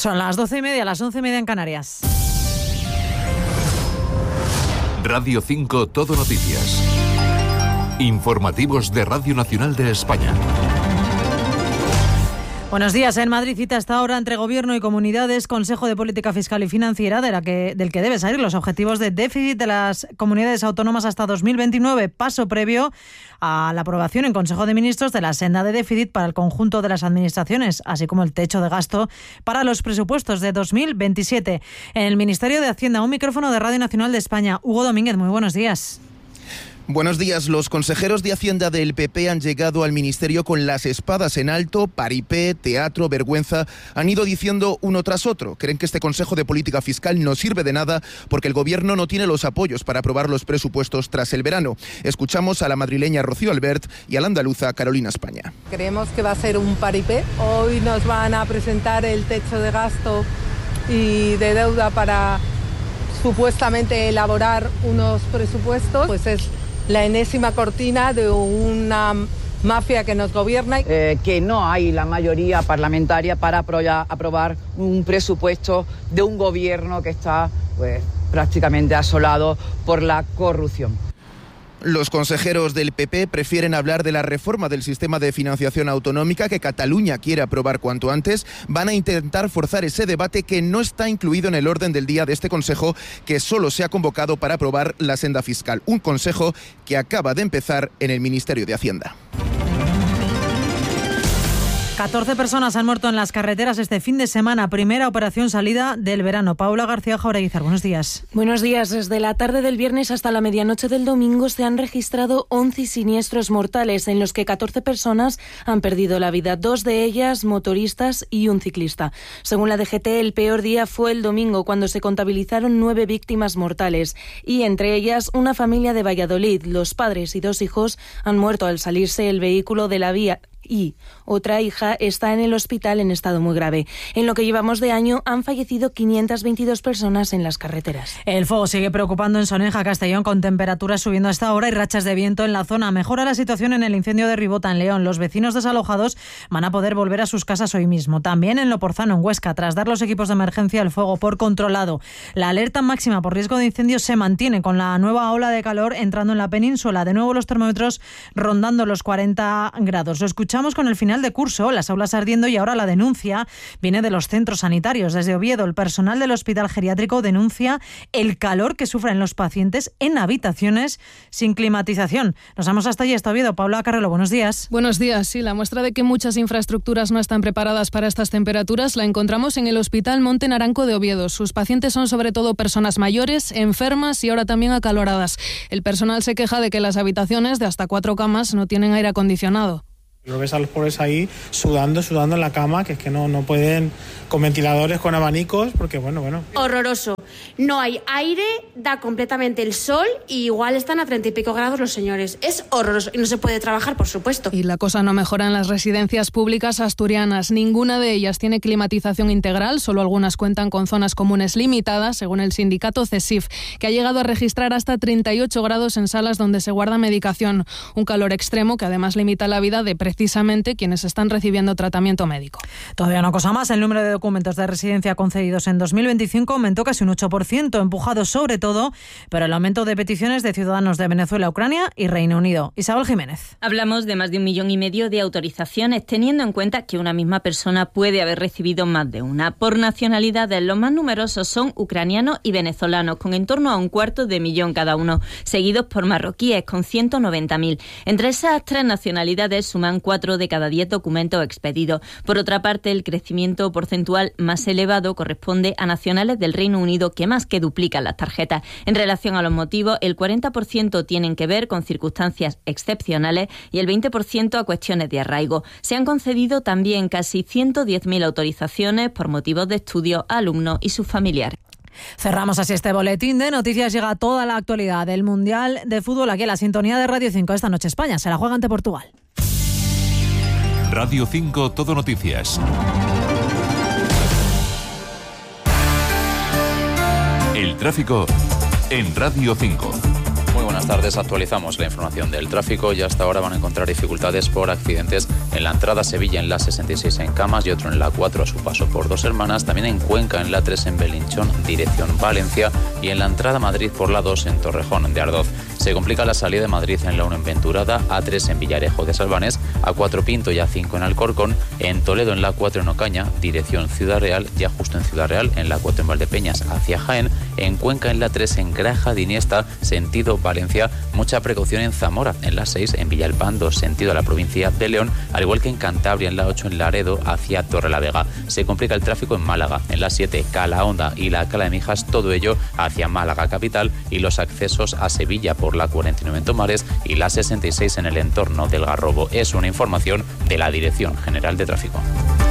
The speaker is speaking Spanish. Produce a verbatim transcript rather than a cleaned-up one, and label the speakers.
Speaker 1: Son las doce y media, las once y media en Canarias.
Speaker 2: Radio cinco Todo Noticias. Informativos de Radio Nacional de España.
Speaker 1: Buenos días. En Madrid cita esta hora entre Gobierno y comunidades Consejo de Política Fiscal y Financiera de la que, del que debe salir los objetivos de déficit de las comunidades autónomas hasta dos mil veintinueve, paso previo a la aprobación en Consejo de Ministros de la senda de déficit para el conjunto de las administraciones, así como el techo de gasto para los presupuestos de dos mil veintisiete. En el Ministerio de Hacienda, un micrófono de Radio Nacional de España. Hugo Domínguez, muy buenos días.
Speaker 3: Buenos días. Los consejeros de Hacienda del P P han llegado al Ministerio con las espadas en alto. Paripé, teatro, vergüenza. Han ido diciendo uno tras otro. Creen que este Consejo de Política Fiscal no sirve de nada porque el Gobierno no tiene los apoyos para aprobar los presupuestos tras el verano. Escuchamos a la madrileña Rocío Albert y a la andaluza Carolina España.
Speaker 4: Creemos que va a ser un paripé. Hoy nos van a presentar el techo de gasto y de deuda para supuestamente elaborar unos presupuestos. Pues es la enésima cortina de una mafia que nos gobierna.
Speaker 5: Eh, que no hay la mayoría parlamentaria para aprobar un presupuesto de un gobierno que está pues, prácticamente asolado por la corrupción.
Speaker 3: Los consejeros del P P prefieren hablar de la reforma del sistema de financiación autonómica que Cataluña quiere aprobar cuanto antes. Van a intentar forzar ese debate que no está incluido en el orden del día de este Consejo, que solo se ha convocado para aprobar la senda fiscal. Un Consejo que acaba de empezar en el Ministerio de Hacienda.
Speaker 1: catorce personas han muerto en las carreteras este fin de semana, primera operación salida del verano. Paula García Jaureguizar, buenos días.
Speaker 6: Buenos días. Desde la tarde del viernes hasta la medianoche del domingo se han registrado once siniestros mortales en los que catorce personas han perdido la vida, dos de ellas motoristas y un ciclista. Según la D G T, el peor día fue el domingo, cuando se contabilizaron nueve víctimas mortales y entre ellas una familia de Valladolid. Los padres y dos hijos han muerto al salirse el vehículo de la vía y otra hija está en el hospital en estado muy grave. En lo que llevamos de año han fallecido quinientas veintidós personas en las carreteras.
Speaker 1: El fuego sigue preocupando en Soneja, Castellón, con temperaturas subiendo a esta hora y rachas de viento en la zona. Mejora la situación en el incendio de Ribota, en León. Los vecinos desalojados van a poder volver a sus casas hoy mismo. También en Loporzano, en Huesca, tras dar los equipos de emergencia el fuego por controlado. La alerta máxima por riesgo de incendios se mantiene con la nueva ola de calor entrando en la península. De nuevo los termómetros rondando los cuarenta grados. Lo escuchamos con el final de curso, las aulas ardiendo, y ahora la denuncia viene de los centros sanitarios. Desde Oviedo, el personal del hospital geriátrico denuncia el calor que sufren los pacientes en habitaciones sin climatización. Nos vamos hasta allí, hasta Oviedo. Paula Carrelo, buenos días.
Speaker 7: Buenos días. Sí, la muestra de que muchas infraestructuras no están preparadas para estas temperaturas la encontramos en el Hospital Monte Naranco de Oviedo. Sus pacientes son sobre todo personas mayores, enfermas y ahora también acaloradas. El personal se queja de que las habitaciones de hasta cuatro camas no tienen aire acondicionado.
Speaker 8: Lo ves a los pobres ahí sudando, sudando en la cama, que es que no, no pueden con ventiladores, con abanicos, porque bueno, bueno.
Speaker 9: Horroroso. No hay aire, da completamente el sol y igual están a treinta y pico grados los señores. Es horroroso y no se puede trabajar, por supuesto.
Speaker 7: Y la cosa no mejora en las residencias públicas asturianas. Ninguna de ellas tiene climatización integral, solo algunas cuentan con zonas comunes limitadas, según el sindicato CESIF, que ha llegado a registrar hasta treinta y ocho grados en salas donde se guarda medicación. Un calor extremo que además limita la vida de precisamente quienes están recibiendo tratamiento médico.
Speaker 1: Todavía una cosa más, el número de documentos de residencia concedidos en dos mil veinticinco aumentó casi un ocho por ciento, empujado sobre todo por el aumento de peticiones de ciudadanos de Venezuela, Ucrania y Reino Unido. Isabel Jiménez.
Speaker 10: Hablamos de más de un millón y medio de autorizaciones, teniendo en cuenta que una misma persona puede haber recibido más de una. Por nacionalidades, los más numerosos son ucranianos y venezolanos, con en torno a un cuarto de millón cada uno, seguidos por marroquíes, con ciento noventa mil. Entre esas tres nacionalidades suman cuatro de cada diez documentos expedidos. Por otra parte, el crecimiento porcentual más elevado corresponde a nacionales del Reino Unido, que más que duplican las tarjetas. En relación a los motivos, el cuarenta por ciento tienen que ver con circunstancias excepcionales y el veinte por ciento a cuestiones de arraigo. Se han concedido también casi ciento diez mil autorizaciones por motivos de estudio a alumnos y sus familiares.
Speaker 1: Cerramos así este boletín de noticias. Llega toda la actualidad del Mundial de Fútbol aquí en la sintonía de Radio cinco. Esta noche España se la juega ante Portugal.
Speaker 2: Radio cinco Todo Noticias. El tráfico en Radio cinco.
Speaker 11: Muy buenas tardes, actualizamos la información del tráfico y hasta ahora van a encontrar dificultades por accidentes en la entrada a Sevilla en la sesenta y seis en Camas y otro en la cuatro a su paso por Dos Hermanas, también en Cuenca en la tres en Belinchón, dirección Valencia, y en la entrada a Madrid por la dos en Torrejón de Ardoz. Se complica la salida de Madrid en la uno en Venturada, A tres en Villarejo de Salvanés, A cuatro Pinto y A cinco en Alcorcón, en Toledo en la cuatro en Ocaña, dirección Ciudad Real, ya justo en Ciudad Real, en la cuatro en Valdepeñas hacia Jaén, en Cuenca en la tres en Graja de Iniesta, sentido Valencia, mucha precaución en Zamora, en la seis en Villalpando, sentido a la provincia de León, al igual que en Cantabria en la ocho en Laredo hacia Torrelavega. Se complica el tráfico en Málaga, en la siete Calahonda y la Cala de Mijas, todo ello hacia Málaga capital, y los accesos a Sevilla por la cuarenta y nueve en Tomares y la sesenta y seis en el entorno del Garrobo. Es una información de la Dirección General de Tráfico.